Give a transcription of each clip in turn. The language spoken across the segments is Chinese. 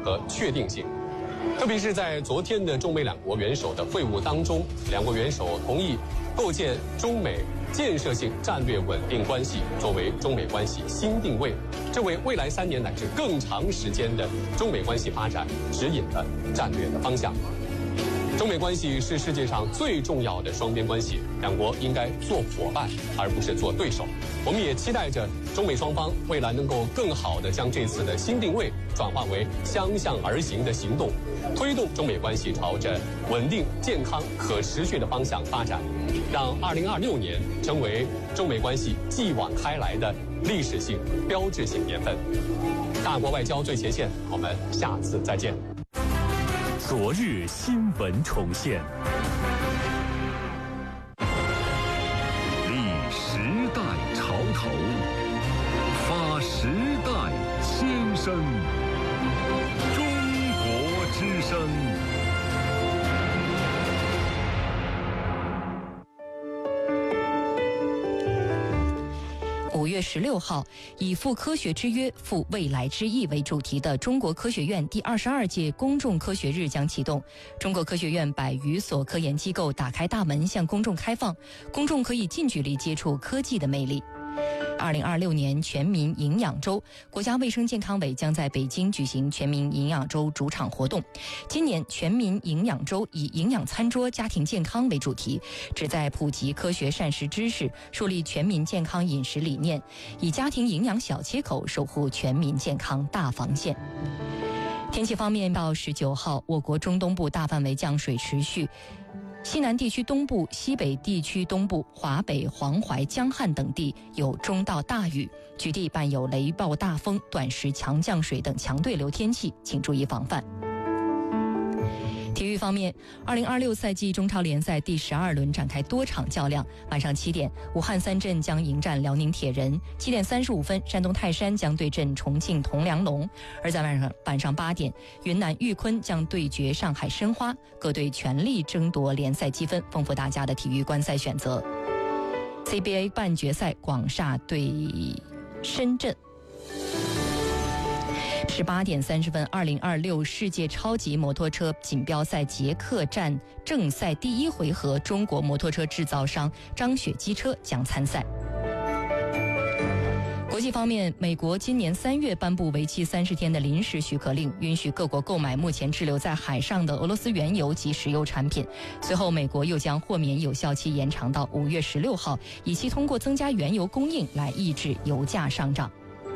和确定性。特别是在昨天的中美两国元首的会晤当中，两国元首同意构建中美建设性战略稳定关系作为中美关系新定位，这为未来3年乃至更长时间的中美关系发展指引了战略的方向。中美关系是世界上最重要的双边关系，两国应该做伙伴而不是做对手。我们也期待着中美双方未来能够更好地将这次的新定位转化为相向而行的行动，推动中美关系朝着稳定、健康、可持续的方向发展，让2026年成为中美关系继往开来的历史性、标志性年份。大国外交最前线，我们下次再见。 昨日新闻重现，立时代潮头，发时代先声。中国之声。 5月16号，以赴科学之约，赴未来之翼为主题的中国科学院第22届公众科学日将启动。中国科学院100余所科研机构打开大门向公众开放，公众可以近距离接触科技的魅力。2026年全民营养周，国家卫生健康委将在北京举行全民营养周主场活动。今年全民营养周以营养餐桌家庭健康为主题，旨在普及科学膳食知识，树立全民健康饮食理念，以家庭营养小切口守护全民健康大防线。天气方面，到19号，我国中东部大范围降水持续，西南地区东部、西北地区东部、华北、黄淮、江汉等地有中到大雨，局地伴有雷暴大风、短时强降水等强对流天气，请注意防范。体育方面，2026赛季中超联赛第12轮展开多场较量。晚上7点，武汉三镇将迎战辽宁铁人；7点35分，山东泰山将对阵重庆铜梁龙。而在晚上8点，云南玉坤将对决上海申花，各队全力争夺联赛积分，丰富大家的体育观赛选择。CBA 半决赛，广厦对深圳。18点30分，2026世界超级摩托车锦标赛捷克站正赛第1回合，中国摩托车制造商张雪机车将参赛。国际方面，美国今年3月颁布为期30天的临时许可令，允许各国购买目前滞留在海上的俄罗斯原油及石油产品。随后，美国又将豁免有效期延长到5月16号，以期通过增加原油供应来抑制油价上涨。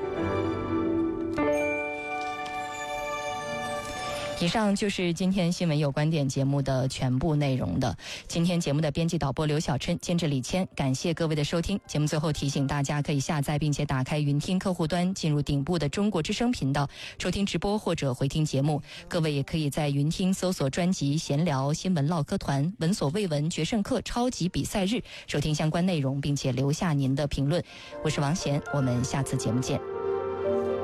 以上就是今天新闻有观点节目的全部内容的。今天节目的编辑导播刘小琛，监制李谦，感谢各位的收听。节目最后提醒大家，可以下载并且打开云听客户端，进入顶部的中国之声频道收听直播或者回听节目。各位也可以在云听搜索专辑闲聊、新闻唠嗑团、闻所未闻、决胜课、超级比赛日收听相关内容，并且留下您的评论。我是王贤，我们下次节目见。